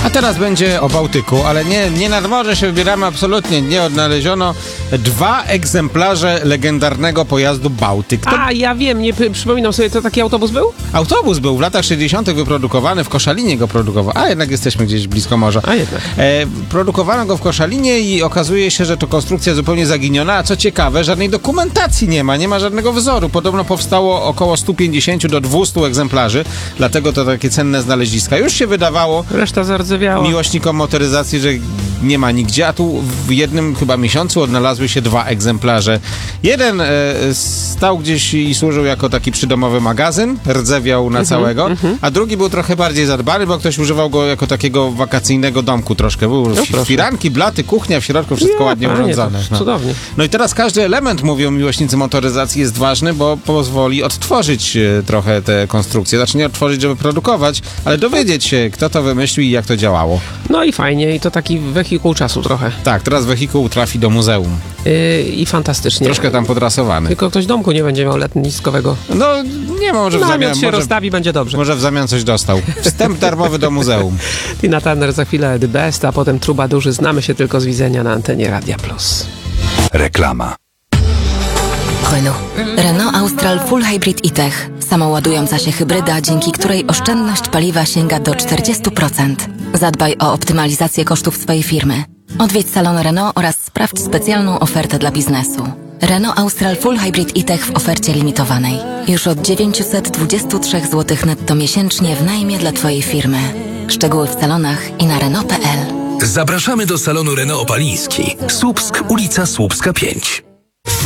A teraz będzie o Bałtyku, ale nie nad morze się wybieramy absolutnie. Nie odnaleziono 2 egzemplarze legendarnego pojazdu Bałtyk. Ja wiem, nie przypominam sobie, to taki autobus był? Autobus był w latach 60. wyprodukowany, w Koszalinie go produkowano, a jednak jesteśmy gdzieś blisko morza. A jednak. Produkowano go w Koszalinie i okazuje się, że to konstrukcja zupełnie zaginiona, a co ciekawe, żadnej dokumentacji nie ma żadnego wzoru. Podobno powstało około 150 do 200 egzemplarzy, dlatego to takie cenne znaleziska. Już się wydawało Reszta zardzewiała. miłośnikom motoryzacji, że nie ma nigdzie, a tu w jednym chyba miesiącu odnalazły się 2 egzemplarze. Jeden stał gdzieś i służył jako taki przydomowy magazyn, rdzewiał na całego, a drugi był trochę bardziej zadbany, bo ktoś używał go jako takiego wakacyjnego domku troszkę. Był firanki, blaty, kuchnia w środku, wszystko ładnie urządzone. Cudownie. No i teraz każdy element, mówią miłośnicy motoryzacji, jest ważny, bo pozwoli odtworzyć trochę te konstrukcje. Znaczy nie odtworzyć, żeby produkować, ale dowiedzieć się, kto to wymyślił i jak to działało. No i fajnie, i to taki wehikuł czasu trochę. Tak, teraz wehikuł trafi do muzeum. I fantastycznie. Troszkę tam podrasowany. Tylko ktoś domku nie będzie miał letniskowego. No nie ma, może w zamian... się rozstawi, będzie dobrze. Może w zamian coś dostał. Wstęp darmowy do muzeum. Tina Turner za chwilę The Best, a potem Trubadurzy. Znamy się tylko z widzenia na antenie Radia Plus. Reklama. Renault Austral Full Hybrid e-Tech. Samoładująca się hybryda, dzięki której oszczędność paliwa sięga do 40%. Zadbaj o optymalizację kosztów swojej firmy. Odwiedź salon Renault oraz sprawdź specjalną ofertę dla biznesu. Renault Austral Full Hybrid e-Tech w ofercie limitowanej. Już od 923 zł netto miesięcznie w najmie dla Twojej firmy. Szczegóły w salonach i na Renault.pl. Zapraszamy do salonu Renault Opaliński. Słupsk, ulica Słupska 5.